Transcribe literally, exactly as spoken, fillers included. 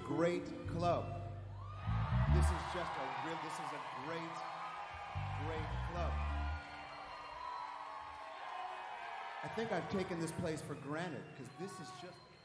great club. This is just a real, this is a great, great club. I think I've taken this place for granted because this is just